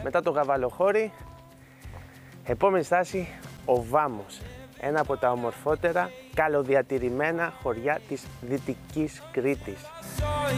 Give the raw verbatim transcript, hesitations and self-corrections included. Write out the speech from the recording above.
μετά το Γαβαλοχώρι, επόμενη στάση ο Βάμος, ένα από τα ομορφότερα καλοδιατηρημένα χωριά της Δυτικής Κρήτης.